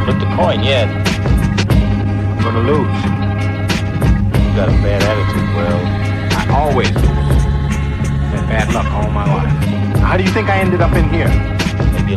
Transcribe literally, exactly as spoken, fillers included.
Flip the coin yet. I'm gonna lose. You got a bad attitude, Wells. I always lose. Had bad luck all my life. How do you think I ended up in here?